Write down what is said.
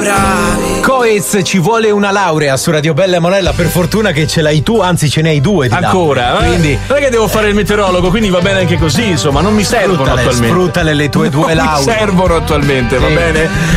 bravi. Coez, ci vuole una laurea su Radio Bella e Monella, per fortuna che ce l'hai tu, anzi ce ne hai due di ancora, laurea. Quindi non è che devo fare il meteorologo, quindi va bene anche così, insomma, non mi servono attualmente. Sfruttale le tue due lauree. Non mi servono attualmente, va bene?